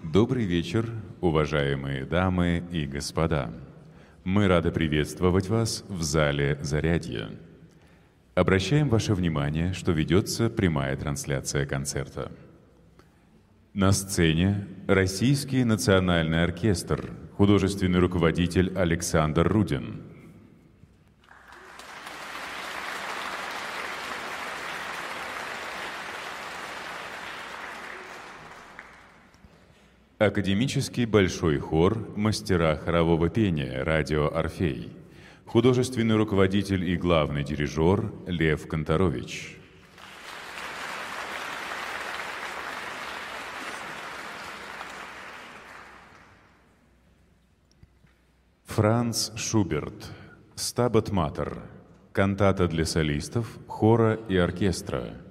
Добрый вечер, уважаемые дамы и господа. Мы рады приветствовать вас в зале «Зарядье». Обращаем ваше внимание, что ведется прямая трансляция концерта. На сцене Российский национальный оркестр, художественный руководитель Александр Рудин. Академический большой хор «Мастера хорового пения» радио «Орфей». Художественный руководитель и главный дирижер Лев Конторович. Франц Шуберт. «Стабат Матер». Кантата для солистов, хора и оркестра.